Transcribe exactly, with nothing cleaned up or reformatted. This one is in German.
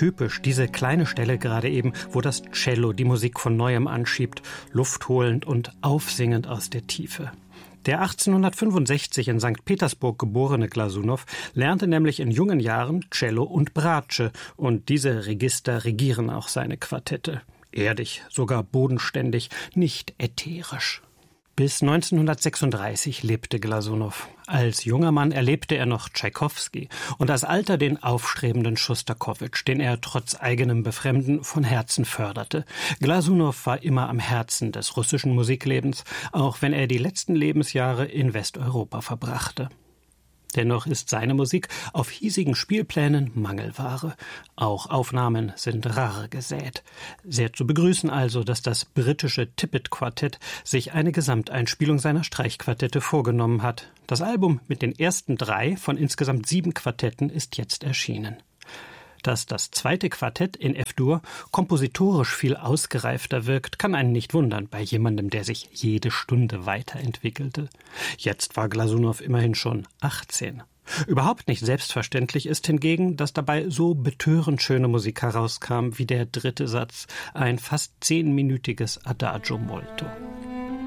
typisch, diese kleine Stelle gerade eben, wo das Cello die Musik von Neuem anschiebt, luftholend und aufsingend aus der Tiefe. Der achtzehnhundertfünfundsechzig in Sankt Petersburg geborene Glasunow lernte nämlich in jungen Jahren Cello und Bratsche, und diese Register regieren auch seine Quartette. Erdig, sogar bodenständig, nicht ätherisch. Bis neunzehnhundertsechsunddreißig lebte Glasunow. Als junger Mann erlebte er noch Tschaikowski und als Alter den aufstrebenden Schostakowitsch, den er trotz eigenem Befremden von Herzen förderte. Glasunow war immer am Herzen des russischen Musiklebens, auch wenn er die letzten Lebensjahre in Westeuropa verbrachte. Dennoch ist seine Musik auf hiesigen Spielplänen Mangelware. Auch Aufnahmen sind rar gesät. Sehr zu begrüßen also, dass das britische Tippett-Quartett sich eine Gesamteinspielung seiner Streichquartette vorgenommen hat. Das Album mit den ersten drei von insgesamt sieben Quartetten ist jetzt erschienen. Dass das zweite Quartett in F-Dur kompositorisch viel ausgereifter wirkt, kann einen nicht wundern bei jemandem, der sich jede Stunde weiterentwickelte. Jetzt war Glasunow immerhin schon achtzehn. Überhaupt nicht selbstverständlich ist hingegen, dass dabei so betörend schöne Musik herauskam wie der dritte Satz, ein fast zehnminütiges Adagio molto.